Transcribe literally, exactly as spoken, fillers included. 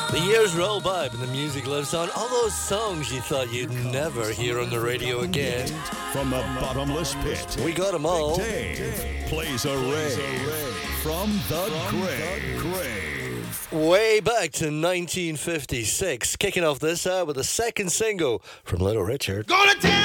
The years roll by, but the music lives on. All those songs you thought you'd never hear on the radio again. From the bottomless pit, We got them all. Dave plays a rave from the grave. Way back to nineteen fifty-six, kicking off this hour with the second single from Little Richard. Gonna tell